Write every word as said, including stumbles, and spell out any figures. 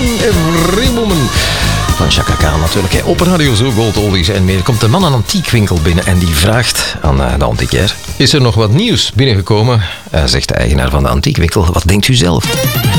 Every Woman. Van Chaka Khan natuurlijk. Hè. Op Radio Zo, Gold, Oldies en meer. Komt de man aan een antiekwinkel binnen en die vraagt aan uh, de antiquair: is er nog wat nieuws binnengekomen? Uh, zegt de eigenaar van de antiekwinkel. Wat denkt u zelf?